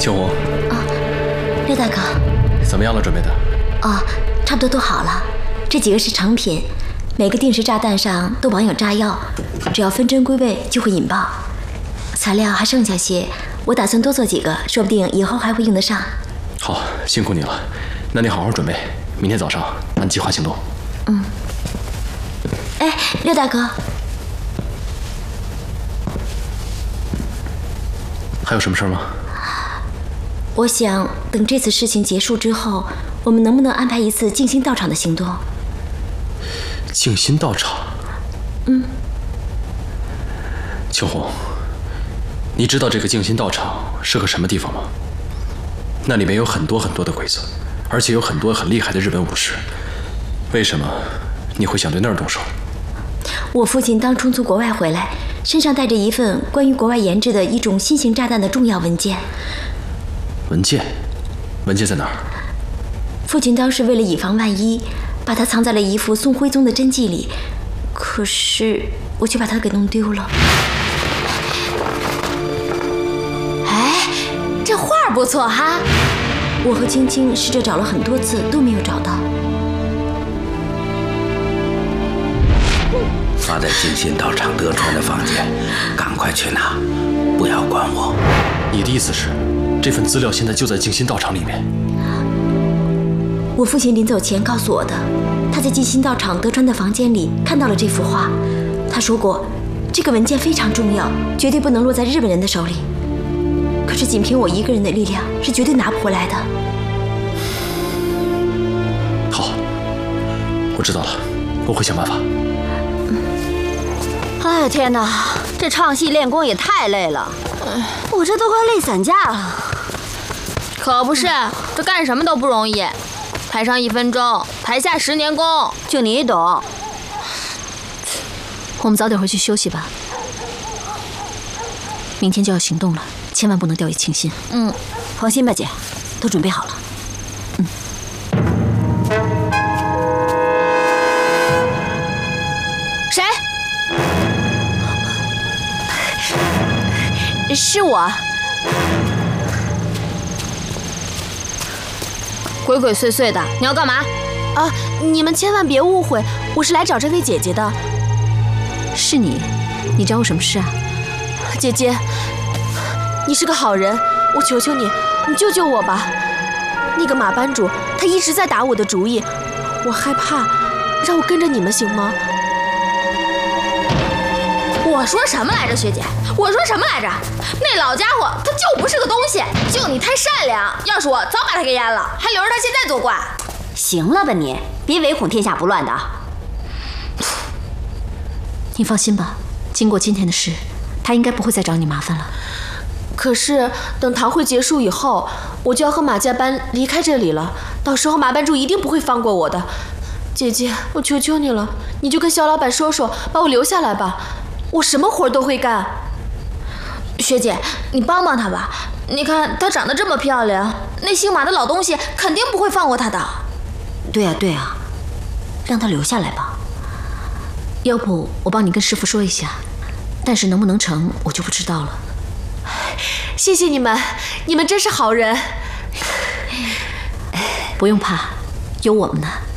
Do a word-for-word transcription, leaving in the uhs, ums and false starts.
秋红。 啊，刘大哥。 怎么样了？准备的？ 哦，差不多都好了。这几个是成品，每个定时炸弹上都绑有炸药，只要分针归位就会引爆。材料还剩下些，我打算多做几个，说不定以后还会用得上。 好，辛苦你了。那你好好准备，明天早上按计划行动。 嗯。哎，刘大哥。 还有什么事吗？ 我想等这次事情结束之后，我们能不能安排一次静心道场的行动？ 静心道场？ 嗯。 秋红，你知道这个静心道场是个什么地方吗？那里面有很多很多的鬼子，而且有很多很厉害的日本武士。为什么你会想对那儿动手？ 我父亲刚从从国外回来，身上带着一份关于国外研制的一种新型炸弹的重要文件。 文件？文件在哪儿？ 父亲当时为了以防万一，把它藏在了一副宋徽宗的真迹里，可是我却把它给弄丢了。 哎，这画不错哈！ 我和青青试着找了很多次，都没有找到。 放在静心道场德川的房间，赶快去拿，不要管我。 你的意思是，这份资料现在就在静心道场里面？ 我父亲临走前告诉我的，他在静心道场德川的房间里看到了这幅画。他说过，这个文件非常重要，绝对不能落在日本人的手里。可是仅凭我一个人的力量，是绝对拿不回来的。 好，我知道了，我会想办法。 哎呀天哪，这唱戏练功也太累了，我这都快累散架了。 可不是，这干什么都不容易，台上一分钟，台下十年功， 就你懂。 我们早点回去休息吧，明天就要行动了，千万不能掉以轻心。 嗯，放心吧姐，都准备好了。 嗯。 谁？ 是我。 鬼鬼祟祟的，你要干嘛？ 啊，你们千万别误会，我是来找这位姐姐的。 是你？你找我什么事啊？ 姐姐，你是个好人，我求求你，你救救我吧。那个马班主他一直在打我的主意，我害怕，让我跟着你们行吗？ 我说什么来着，学姐？我说什么来着？那老家伙他就不是个东西，就你太善良。要是我早把他给阉了，还留着他现在做官。 行了吧你，别唯恐天下不乱的啊！ 你放心吧，经过今天的事，他应该不会再找你麻烦了。 可是等堂会结束以后，我就要和马家班离开这里了，到时候马班主一定不会放过我的。姐姐，我求求你了，你就跟肖老板说说，把我留下来吧。我什么活都会干。 学姐，你帮帮她吧。你看她长得这么漂亮，那姓马的老东西肯定不会放过她的。 对啊对啊，让她留下来吧。 要不我帮你跟师傅说一下，但是能不能成我就不知道了。 谢谢你们，你们真是好人。 不用怕，有我们呢。